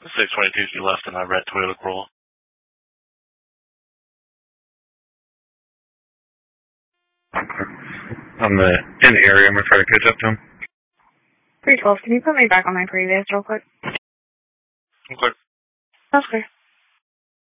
622 to left in a red Toyota Corolla. I'm in the area. I'm going to try to catch up to him. 312, can you put me back on my previous real quick? Okay. That's clear.